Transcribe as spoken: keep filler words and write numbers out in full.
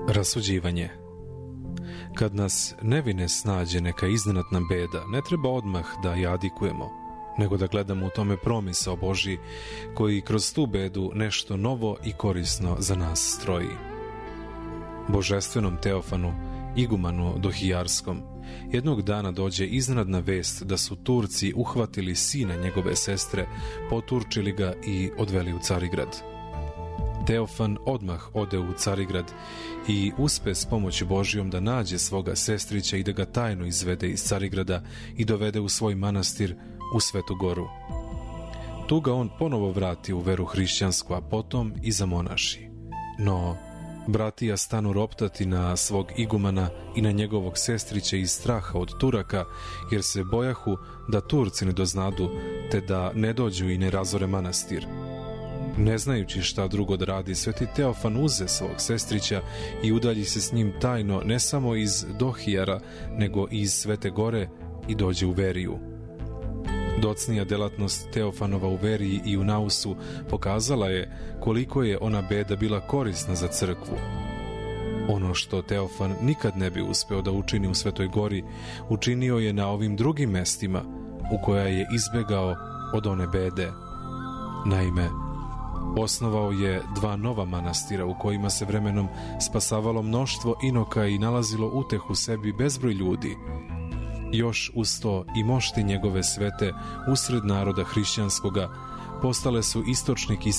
Rasuđivanje. Kad nas nevine snađe neka iznenadna beda, ne treba odmah da jadikujemo, nego da gledamo u tome promisao Božji koji kroz tu bedu nešto novo i korisno za nas stroji. Božestvenom Teofanu, igumanu Dohijarskom, jednog dana dođe iznenadna vest da su Turci uhvatili sina njegove sestre, poturčili ga i odveli u Carigrad. Teofan odmah ode u Carigrad i uspe s pomoći Božjom da nađe svoga sestrića i da ga tajno izvede iz Carigrada i dovede u svoj manastir u Svetu Goru. Tu ga on ponovo vrati u veru hrišćansku, a potom i zamonaši. No, bratija stanu roptati na svog igumana i na njegovog sestrića iz straha od Turaka, jer se bojahu da Turci ne doznadu, te da ne dođu i ne razore manastir. Ne znajući šta drugo da radi, sveti Teofan uze svog sestrića i udalji se s njim tajno ne samo iz Dohijara, nego i iz Svete Gore i dođe u Veriju. Docnija delatnost Teofanova u Veriji i u Nausu pokazala je koliko je ona beda bila korisna za crkvu. Ono što Teofan nikad ne bi uspeo da učini u Svetoj Gori, učinio je na ovim drugim mestima u koja je izbegao od one bede. Naime, osnovao je dva nova manastira u kojima se vremenom spasavalo mnoštvo inoka i nalazilo utehu sebi bezbroj ljudi. Još uz to i mošti njegove svete usred naroda hrišćanskoga postale su istočnik i